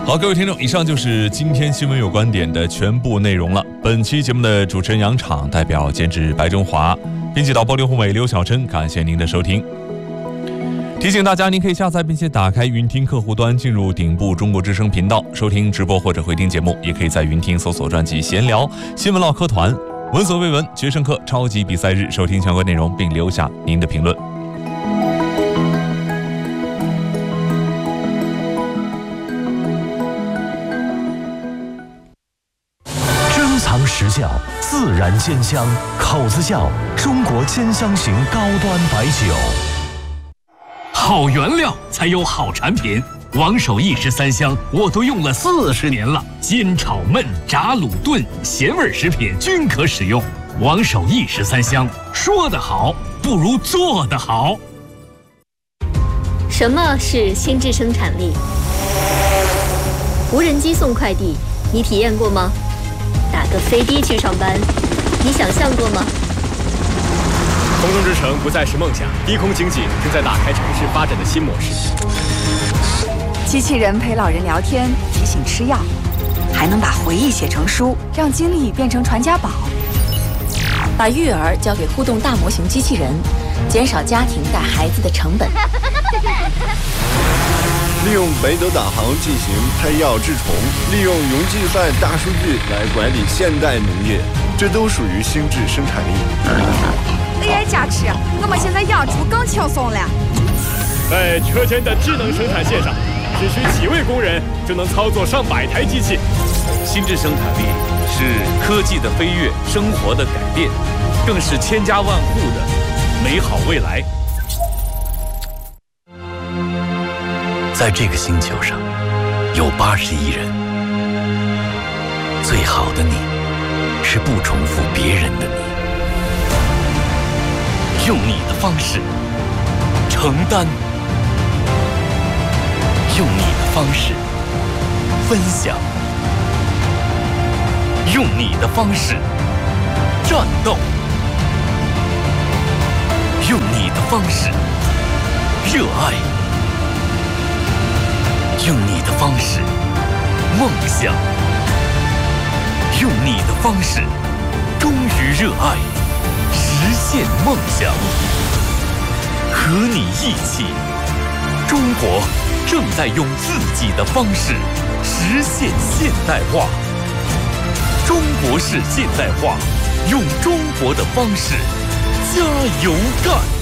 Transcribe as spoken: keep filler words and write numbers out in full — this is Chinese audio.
好，各位听众，以上就是今天新闻有观点的全部内容了。本期节目的主持人杨昶，代表监制白中华，编辑导播刘宏伟、刘晓琛，感谢您的收听。提醒大家，您可以下载并且打开云听客户端，进入顶部中国之声频道收听直播或者回听节目，也可以在云听搜索专辑闲聊新闻唠嗑团，闻所未闻决胜课超级比赛日，收听相关内容并留下您的评论。 实窖自然煎香，口子窖中国煎香型高端白酒。 好原料才有好产品，王守义十三香我都用了四十年了，煎炒焖炸卤炖咸味食品均可使用。王守义十三香，说得好不如做得好。 什么是心智生产力？无人机送快递，你体验过吗？打个飞的去上班，你想象过吗？ 空中之城不再是梦想，低空经济正在打开城市发展的新模式。 机器人陪老人聊天，提醒吃药，还能把回忆写成书，让经历变成传家宝。 把育儿交给互动大模型机器人，减少家庭带孩子的成本。 利用北斗导航进行拍药治虫，利用云计算大数据来管理现代农业，这都属于心智生产力。 A I 加持，我们现在养猪更轻松了。 在车间的智能生产线上，只需几位工人就能操作上百台机器。 心智生产力是科技的飞跃，生活的改变，更是千家万户的美好未来。 在这个星球上，有八十亿人。最好的你，是不重复别人的你。 用你的方式承担，用你的方式分享，用你的方式战斗，用你的方式热爱。用你的方式梦想，用你的方式忠于热爱，实现梦想。和你一起，中国正在用自己的方式实现现代化。中国式现代化，用中国的方式加油干。